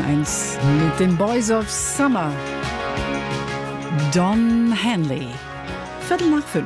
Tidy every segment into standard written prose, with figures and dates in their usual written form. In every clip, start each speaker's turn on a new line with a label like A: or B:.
A: 1 mit den Boys of Summer. Don Henley. 4:45.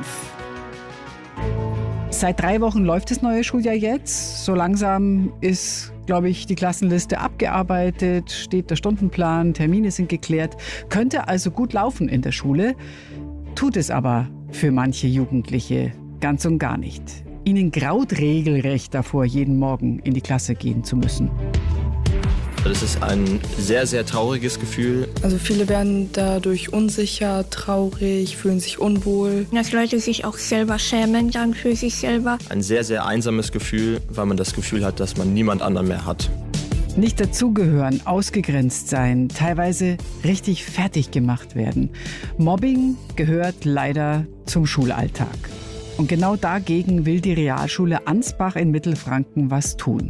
A: Seit 3 Wochen läuft das neue Schuljahr jetzt. So langsam ist, glaube ich, die Klassenliste abgearbeitet, steht der Stundenplan, Termine sind geklärt. Könnte also gut laufen in der Schule, tut es aber für manche Jugendliche ganz und gar nicht. Ihnen graut regelrecht davor, jeden Morgen in die Klasse gehen zu müssen.
B: Das ist ein sehr, sehr trauriges Gefühl.
C: Also viele werden dadurch unsicher, traurig, fühlen sich unwohl.
D: Dass Leute sich auch selber schämen dann für sich selber.
B: Ein sehr, sehr einsames Gefühl, weil man das Gefühl hat, dass man niemand anderen mehr hat.
A: Nicht dazugehören, ausgegrenzt sein, teilweise richtig fertig gemacht werden. Mobbing gehört leider zum Schulalltag. Und genau dagegen will die Realschule Ansbach in Mittelfranken was tun.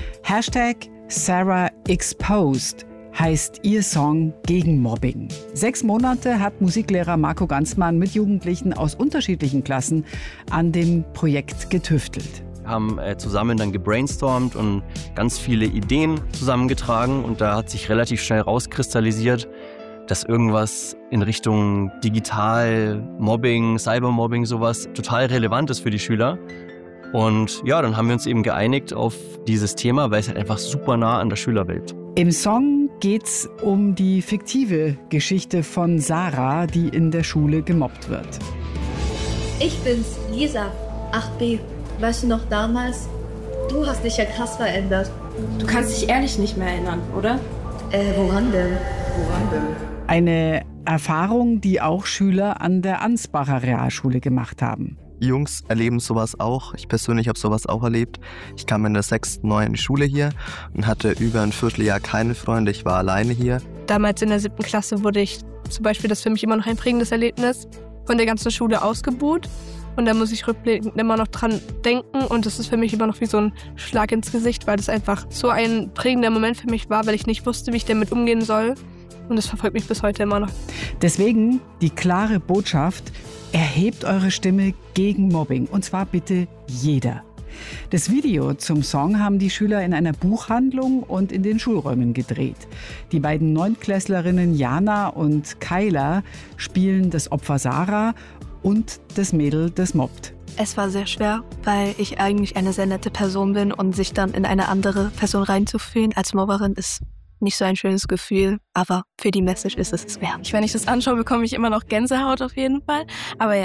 A: #Sarah Exposed heißt ihr Song gegen Mobbing. 6 Monate hat Musiklehrer Marco Ganzmann mit Jugendlichen aus unterschiedlichen Klassen an dem Projekt getüftelt.
E: Wir haben zusammen dann gebrainstormt und ganz viele Ideen zusammengetragen. Und da hat sich relativ schnell rauskristallisiert, dass irgendwas in Richtung Digital-Mobbing, Cybermobbing, sowas total relevant ist für die Schüler. Und ja, dann haben wir uns eben geeinigt auf dieses Thema, weil es halt einfach super nah an der Schülerwelt.
A: Im Song geht's um die fiktive Geschichte von Sarah, die in der Schule gemobbt wird.
F: Ich bin's, Lisa, 8b. Weißt du noch damals? Du hast dich ja krass verändert.
G: Du kannst dich ehrlich nicht mehr erinnern, oder?
F: Woran denn?
A: Eine Erfahrung, die auch Schüler an der Ansbacher Realschule gemacht haben.
H: Jungs erleben sowas auch. Ich persönlich habe sowas auch erlebt. Ich kam in der 6. neu in die Schule hier und hatte über ein Vierteljahr keine Freunde. Ich war alleine hier.
I: Damals in der 7. Klasse wurde ich zum Beispiel, das ist für mich immer noch ein prägendes Erlebnis, von der ganzen Schule ausgebuht. Und da muss ich rückblickend immer noch dran denken. Und das ist für mich immer noch wie so ein Schlag ins Gesicht, weil das einfach so ein prägender Moment für mich war, weil ich nicht wusste, wie ich damit umgehen soll. Und das verfolgt mich bis heute immer noch.
A: Deswegen die klare Botschaft: Erhebt eure Stimme gegen Mobbing. Und zwar bitte jeder. Das Video zum Song haben die Schüler in einer Buchhandlung und in den Schulräumen gedreht. Die beiden Neuntklässlerinnen Jana und Kyla spielen das Opfer Sarah und das Mädel, das mobbt.
I: Es war sehr schwer, weil ich eigentlich eine sehr nette Person bin und sich dann in eine andere Person reinzufühlen als Mobberin ist nicht so ein schönes Gefühl, aber für die Message ist es wert. Wenn ich das anschaue, bekomme ich immer noch Gänsehaut auf jeden Fall. Aber ja.